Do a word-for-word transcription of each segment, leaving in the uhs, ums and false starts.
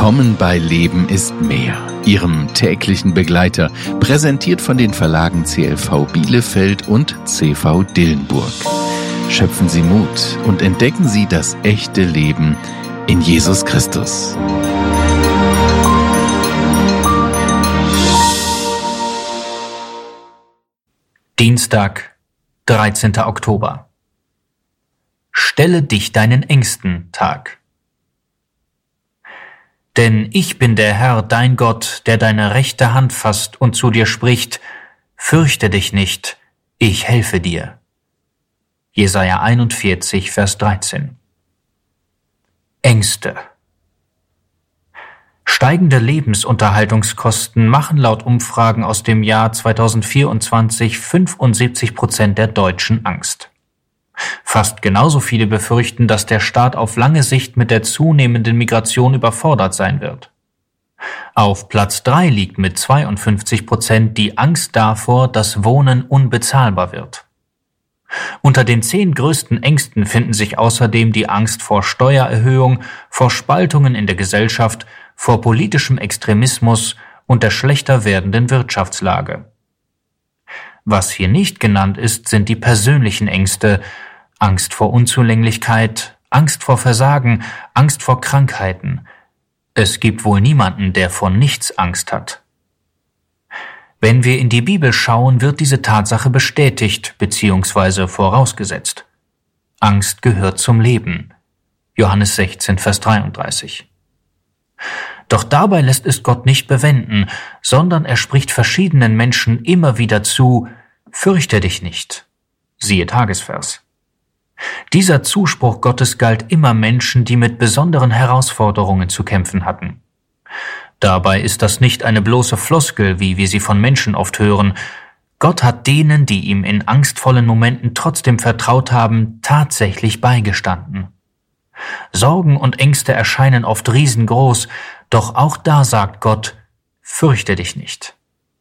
Willkommen bei Leben ist mehr, Ihrem täglichen Begleiter, präsentiert von den Verlagen C L V Bielefeld und C V Dillenburg. Schöpfen Sie Mut und entdecken Sie das echte Leben in Jesus Christus. Dienstag, dreizehnter Oktober. Stelle dich deinen Ängsten, Tag. Denn ich bin der Herr, dein Gott, der deine rechte Hand fasst und zu dir spricht, fürchte dich nicht, ich helfe dir. Jesaja einundvierzig, Vers dreizehn. Ängste. Steigende Lebensunterhaltungskosten machen laut Umfragen aus dem Jahr zweitausendvierundzwanzig fünfundsiebzig Prozent der Deutschen Angst. Fast genauso viele befürchten, dass der Staat auf lange Sicht mit der zunehmenden Migration überfordert sein wird. Auf Platz drei liegt mit zweiundfünfzig Prozent die Angst davor, dass Wohnen unbezahlbar wird. Unter den zehn größten Ängsten finden sich außerdem die Angst vor Steuererhöhung, vor Spaltungen in der Gesellschaft, vor politischem Extremismus und der schlechter werdenden Wirtschaftslage. Was hier nicht genannt ist, sind die persönlichen Ängste, Angst vor Unzulänglichkeit, Angst vor Versagen, Angst vor Krankheiten. Es gibt wohl niemanden, der vor nichts Angst hat. Wenn wir in die Bibel schauen, wird diese Tatsache bestätigt bzw. vorausgesetzt. Angst gehört zum Leben. Johannes sechzehn, Vers dreiunddreißig. Doch dabei lässt es Gott nicht bewenden, sondern er spricht verschiedenen Menschen immer wieder zu, fürchte dich nicht. Siehe Tagesvers. Dieser Zuspruch Gottes galt immer Menschen, die mit besonderen Herausforderungen zu kämpfen hatten. Dabei ist das nicht eine bloße Floskel, wie wir sie von Menschen oft hören. Gott hat denen, die ihm in angstvollen Momenten trotzdem vertraut haben, tatsächlich beigestanden. Sorgen und Ängste erscheinen oft riesengroß, doch auch da sagt Gott, fürchte dich nicht.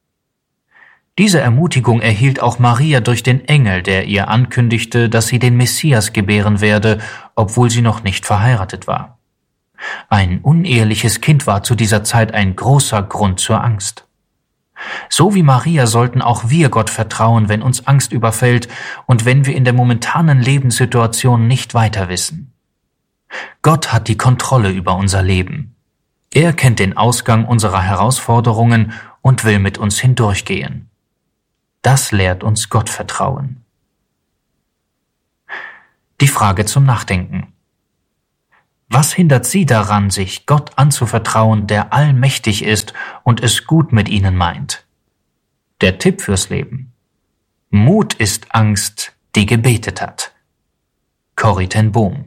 Diese Ermutigung erhielt auch Maria durch den Engel, der ihr ankündigte, dass sie den Messias gebären werde, obwohl sie noch nicht verheiratet war. Ein uneheliches Kind war zu dieser Zeit ein großer Grund zur Angst. So wie Maria sollten auch wir Gott vertrauen, wenn uns Angst überfällt und wenn wir in der momentanen Lebenssituation nicht weiter wissen. Gott hat die Kontrolle über unser Leben. Er kennt den Ausgang unserer Herausforderungen und will mit uns hindurchgehen. Das lehrt uns Gottvertrauen. Die Frage zum Nachdenken. Was hindert Sie daran, sich Gott anzuvertrauen, der allmächtig ist und es gut mit Ihnen meint? Der Tipp fürs Leben. Mut ist Angst, die gebetet hat. Corrie ten Boom.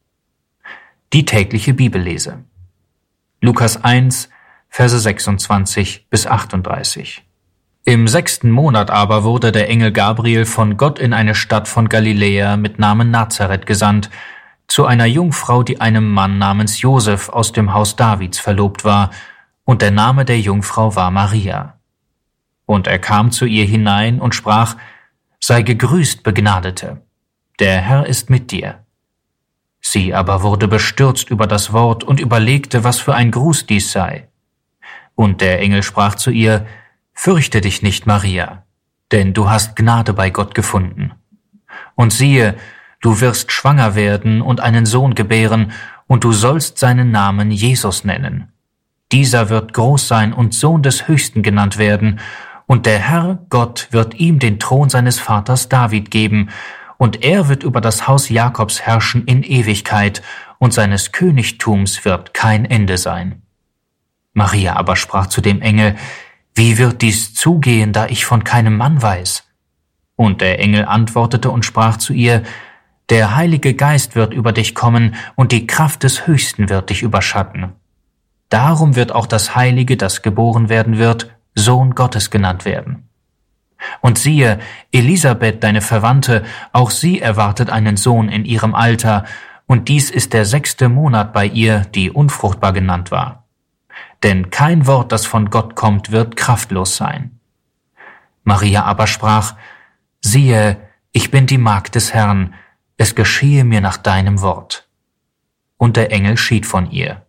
Die tägliche Bibellese. Lukas eins, Verse sechsundzwanzig bis achtunddreißig. Im sechsten Monat aber wurde der Engel Gabriel von Gott in eine Stadt von Galiläa mit Namen Nazareth gesandt, zu einer Jungfrau, die einem Mann namens Josef aus dem Haus Davids verlobt war, und der Name der Jungfrau war Maria. Und er kam zu ihr hinein und sprach, sei gegrüßt, Begnadete, der Herr ist mit dir. Sie aber wurde bestürzt über das Wort und überlegte, was für ein Gruß dies sei. Und der Engel sprach zu ihr, fürchte dich nicht, Maria, denn du hast Gnade bei Gott gefunden. Und siehe, du wirst schwanger werden und einen Sohn gebären, und du sollst seinen Namen Jesus nennen. Dieser wird groß sein und Sohn des Höchsten genannt werden, und der Herr Gott wird ihm den Thron seines Vaters David geben, und er wird über das Haus Jakobs herrschen in Ewigkeit, und seines Königtums wird kein Ende sein. Maria aber sprach zu dem Engel, wie wird dies zugehen, da ich von keinem Mann weiß? Und der Engel antwortete und sprach zu ihr, der Heilige Geist wird über dich kommen, und die Kraft des Höchsten wird dich überschatten. Darum wird auch das Heilige, das geboren werden wird, Sohn Gottes genannt werden. Und siehe, Elisabeth, deine Verwandte, auch sie erwartet einen Sohn in ihrem Alter, und dies ist der sechste Monat bei ihr, die unfruchtbar genannt war. Denn kein Wort, das von Gott kommt, wird kraftlos sein. Maria aber sprach, siehe, ich bin die Magd des Herrn, es geschehe mir nach deinem Wort. Und der Engel schied von ihr.